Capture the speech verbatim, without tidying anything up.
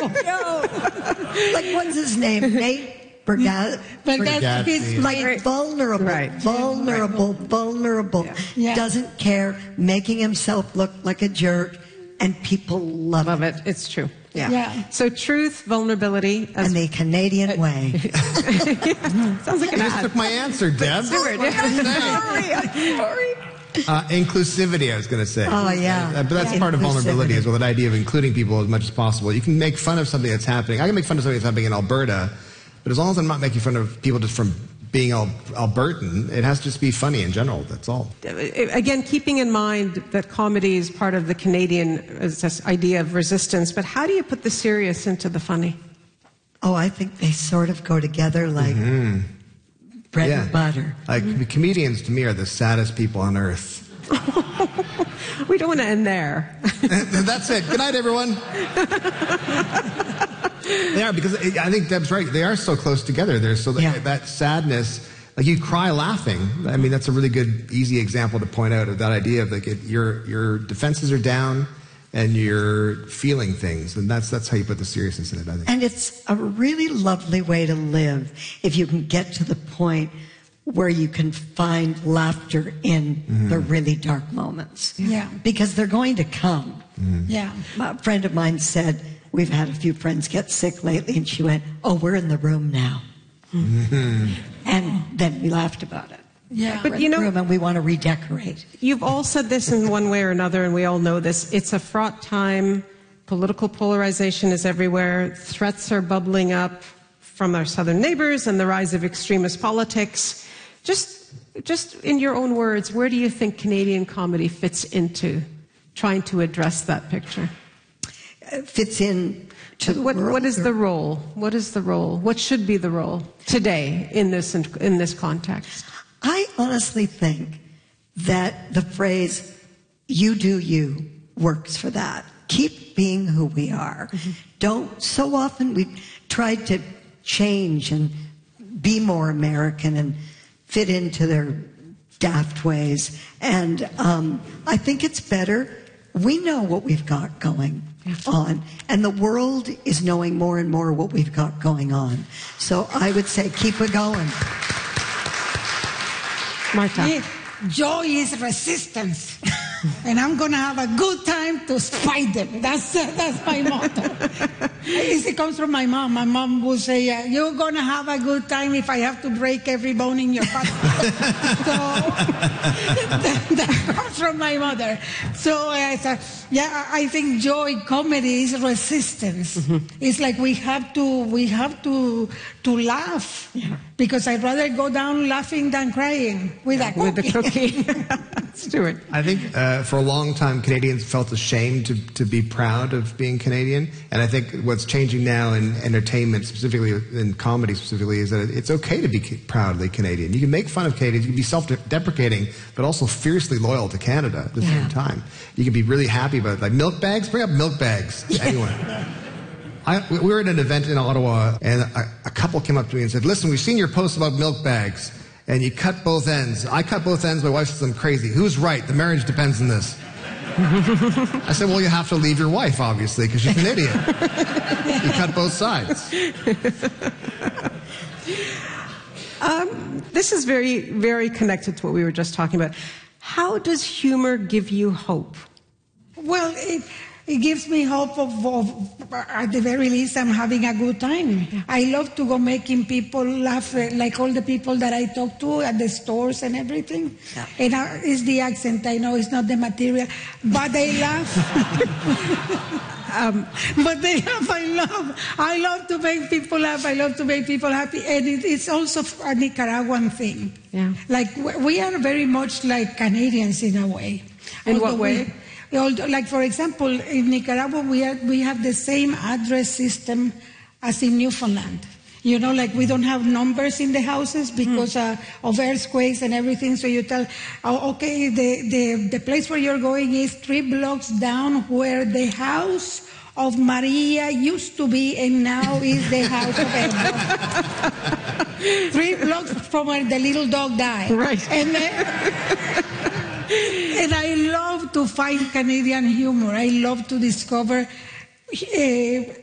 no. Like, what's his name? Nate Bargatze. But that's his, like vulnerable, right. vulnerable, vulnerable. Yeah. Yeah. Doesn't care, making himself look like a jerk, and people love, Love it. it. It's true. Yeah. Yeah. So truth, vulnerability, as And the Canadian way. sounds like an You just ad. took my answer, Deb. Stewart, What yeah. did you say? Sorry, I'm sorry. Uh, inclusivity, I was going to say. Oh, yeah. Uh, but that's Yeah. part of vulnerability Inclusivity. as well, that idea of including people as much as possible. You can make fun of something that's happening. I can make fun of something that's happening in Alberta, but as long as I'm not making fun of people just from being Al- Albertan, it has to just be funny in general. That's all. Again, keeping in mind that comedy is part of the Canadian uh, this idea of resistance, but how do you put the serious into the funny? Oh, I think they sort of go together like bread and butter. Like, comedians to me are the saddest people on earth. We don't want to end there. That's it. Good night, everyone. They are, because I think Deb's right. They are so close together. There's so Yeah. that, that sadness, like you cry laughing. I mean, that's a really good, easy example to point out of that idea of like it, your your defenses are down and you're feeling things, and that's that's how you put the seriousness in it, I think. And it's a really lovely way to live if you can get to the point where you can find laughter in the really dark moments. Yeah. Because they're going to come. Yeah. A friend of mine said, we've had a few friends get sick lately, and she went, oh, we're in the room now. And then we laughed about it. Yeah. But We're you in the know, room and we want to redecorate. you've all said this in one way or another, and we all know this. It's a fraught time. Political polarization is everywhere. Threats are bubbling up from our southern neighbors and the rise of extremist politics. Just, just in your own words, where do you think Canadian comedy fits into trying to address that picture? It fits in to the What, world. what is the role? What is the role? What should be the role today in this in this context? I honestly think that the phrase, you do you, works for that. Keep being who we are. Mm-hmm. Don't, so often we tried to change and be more American and fit into their daft ways. And um, I think it's better. We know what we've got going on, and the world is knowing more and more what we've got going on. So I would say keep it going. Marta. Yeah. Joy is resistance. And I'm going to have a good time to fight them. That's uh, that's my motto. It comes from my mom. My mom would say, uh, you're going to have a good time if I have to break every bone in your body. So that, that comes from my mother. So uh, so, yeah, I think joy, comedy is resistance. Mm-hmm. It's like we have to we have to to laugh. Yeah. Because I'd rather go down laughing than crying with a cookie. With the cookie. Stewart. I think uh, for a long time, Canadians felt ashamed to, to be proud of being Canadian. And I think what's changing now in entertainment, specifically in comedy specifically, is that it's okay to be proudly Canadian. You can make fun of Canadians, you can be self-deprecating, but also fiercely loyal to Canada at the Yeah. same time. You can be really happy about it. Like milk bags, bring up milk bags. Anyone. I, we were at an event in Ottawa, and a, a couple came up to me and said, listen, we've seen your post about milk bags, and you cut both ends. I cut both ends, my wife says I'm crazy. Who's right? The marriage depends on this. I said, well, you have to leave your wife, obviously, because she's an idiot. You cut both sides. Um, this is very, very connected to what we were just talking about. How does humor give you hope? Well, it, it gives me hope of, of, at the very least, I'm having a good time. I love to go making people laugh, uh, like all the people that I talk to at the stores and everything. Yeah. And uh, it's the accent, I know it's not the material, but they laugh. um, but they laugh, I love. I love to make people laugh, I love to make people happy. And it, it's also a Nicaraguan thing. Yeah. Like, we are very much like Canadians in a way. In what way? We, Like, for example, in Nicaragua, we, are, we have the same address system as in Newfoundland. You know, like we don't have numbers in the houses because mm. uh, of earthquakes and everything. So you tell, oh, okay, the, the, the place where you're going is three blocks down where the house of Maria used to be, and now is the house of Edward. Three blocks from where the little dog died. Right. And then... And I love to find Canadian humor. I love to discover uh,